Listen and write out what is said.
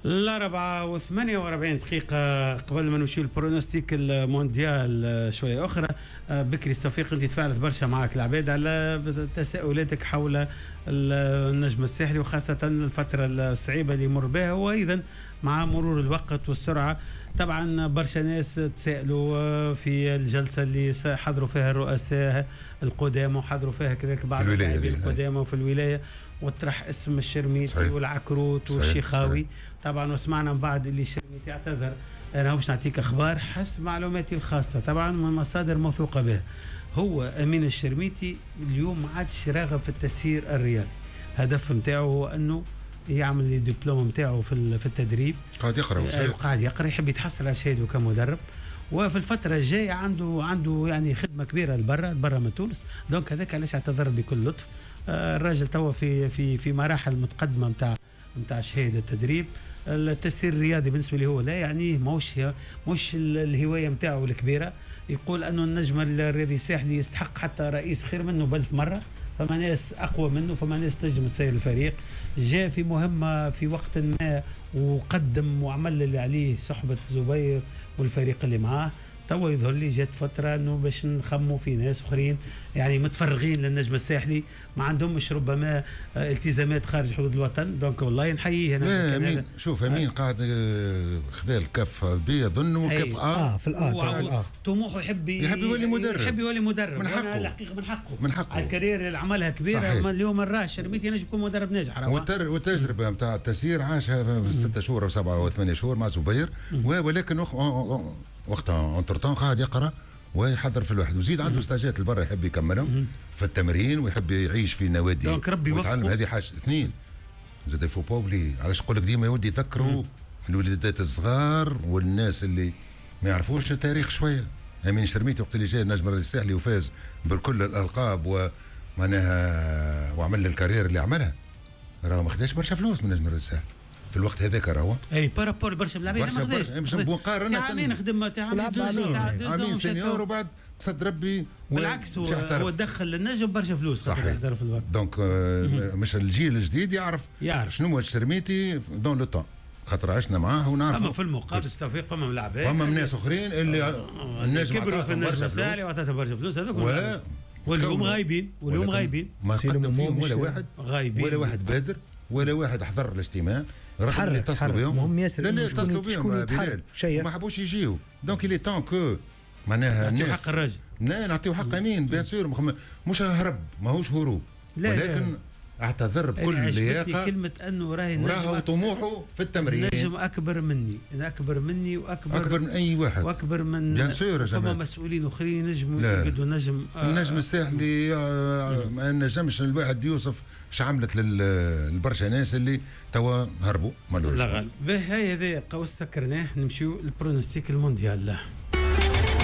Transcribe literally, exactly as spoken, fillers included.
الأربعة وثمانية وأربعين دقيقة قبل ما نمشي البرونوستيك المونديال شوية أخرى. بكري توفيق، أنت تفاعلت برشا معك العباد على تساؤلاتك حول النجم الساحلي وخاصة الفترة الصعيبة اللي يمر بها، وأيضا مع مرور الوقت والسرعة. طبعا برشا ناس تساءلوا في الجلسة اللي حضروا فيها الرؤساء القدامى وحضروا فيها كذلك بعض اللاعبين القدامى وفي الولاية، وطرح اسم الشرميتي والعكروت والشيخاوي. طبعا وسمعنا من بعد اللي الشرميتي اعتذر. انا مش نعطيك اخبار حسب معلوماتي الخاصه طبعا من مصادر موثوقه بها. هو امين الشرميتي اليوم ما عادش راغب في التسيير الرياضي. الهدف نتاعو هو انه يعمل الدبلوم نتاعو في في التدريب، قاعد يقرا قاعد يقرا يحب يتحصل على شهاده كمدرب، وفي الفترة الجاية عنده عنده يعني خدمة كبيرة لبرا لبرا من تونس. دونك هذاك علاش اعتذر بكل لطف. آه الراجل توا في في في مراحل متقدمة نتاع نتاع شهادة التدريب. التسيير الرياضي بالنسبة لي هو لا يعني موش مش الهواية نتاعو الكبيرة. يقول أنه النجم الرياضي الساحلي يستحق حتى رئيس خير منه بألف مرة، فما ناس أقوى منه، فما ناس تنجم تسير الفريق. جاء في مهمة في وقت ما وقدم وعمل اللي عليه صحبة زبير والفريق اللي معاه. توا يظهر لي جات فترة انه باش نخموا في ناس اخرين يعني متفرغين للنجم الساحلي، ما عندهمش ربما التزامات خارج حدود الوطن. دونك والله نحييه انا. امين شوف امين قاعد خذا الكف بي اظن كف اه في الاه طموحه يحب يحب يولي مدرب، يحب يولي مدرب من حقه الحقيقه من حقه من حقه الكارير اللي عملها كبيره. اليوم الراس شرميتي ينجم يكون مدرب ناجح. والتجربه نتاع التسيير عاشها في ستة شهور او سبعة او ثمانية شهور مع زبير، ولكن وقتها انترتان قاعد يقرا ويحضر في الواحد، وزيد عنده استاجات لبرا يحب يكملهم في التمرين ويحب يعيش في نوادي ويتعلم. هذه حاجه. اثنين زاد فو باولي، علاش نقول لك ديما يودي يذكروا الوليدات الصغار والناس اللي ما يعرفوش التاريخ شويه. امين شرميتي وقت اللي جاء النجم الساحلي وفاز بكل الالقاب ومعناها وعمل الكارير اللي عملها، راه ما خداش برشا فلوس من النجم الساحلي في الوقت هذاك. راهو اي بارابور برشا ملاعبين ما خداش مش مقارنه تاع امين خدم تاع امين سينيور وبعد قصد ربي بالعكس هو, هو دخل للنجم برشا فلوس. صحيح. دونك آه مش الجيل الجديد يعرف يعرف شنو هو الشرميتي دون لو طون، خاطر عشنا معاه ونعرف. اما في المقابل توفيق فما ملاعبين فما ناس اخرين اللي النجم كبروا في النجم الساحلي وعطاته برشا فلوس هذوك و... واليوم غايبين واليوم غايبين ما قدم فيهم ولا واحد غايبين ولا واحد بادر ولا واحد حضر الاجتماع. رغم اللي اتصلوا بهم هم ياسر لا اتصلوا بهم بلال ما حبوش يجيو. دونك اللي تان كو معناها نعطيو حق الراجل، لا نعطيو حق امين بيان سور، مش هرب ماهوش هروب، ولكن اعتذر بكل لياقه. كلمه انه راهي راهو طموحه في التمرين نجم اكبر مني اكبر مني واكبر اكبر من اي واحد واكبر من بيان سور يا جماعه. فما مسؤولين اخرين ينجموا يقعدوا نجم آه النجم الساحلي آه ما نجمش الواحد يوصف اش عملت للبرشا ناس اللي توا هربوا ما لا غالب. به هاي هذا قوس سكرناه. نمشيو للبرونوستيك المونديال.